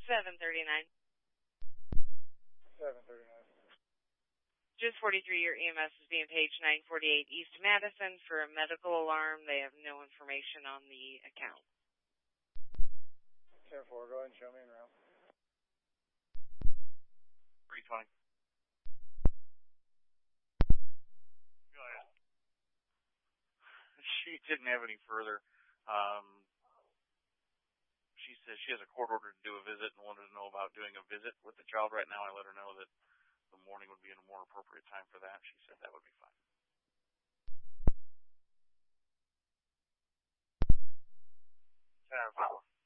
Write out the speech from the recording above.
739. 739. Just 43, your EMS is being paged 948 East Madison for a medical alarm. They have no information on the account. 10-4, go ahead and show me en route. 320. Go ahead. She didn't have any further. She says she has a court order to do a visit and wanted to know about doing a visit with the child right now. I let her know that the morning would be in a more appropriate time for that. She said that would be fine. 10-4.